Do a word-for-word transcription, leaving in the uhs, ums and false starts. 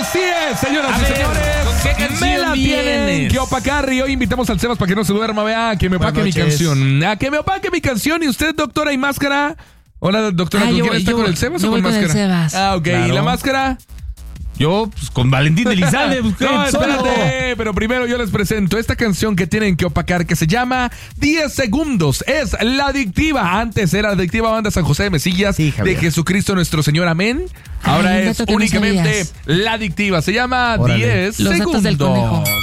Así es, señoras A y ver, señores. ¿con qué canción me la tienen vienes? que opacar y hoy invitamos al Sebas para que no se duerma, vea, que me opaque mi Buenas noches. canción. A que me opaque mi canción y usted, doctora y máscara. Hola, doctora, Ah, ¿con yo quién voy- está? yo ¿Con voy- el Sebas yo o con voy con el máscara? Sebas. Ah, ok. Claro. ¿Y la máscara? Yo, pues con Valentín Elizalde, busqué No, solo. espérate, pero primero yo les presento esta canción que tienen que opacar, que se llama diez segundos. Es La Adictiva. Antes era La Adictiva Banda San José de Mesillas, Sí, Javier. de Jesucristo nuestro Señor, amén. Ahora Ay, un es dato que no únicamente sabías. La Adictiva. Se llama Órale. diez Los datos segundos. del conejo.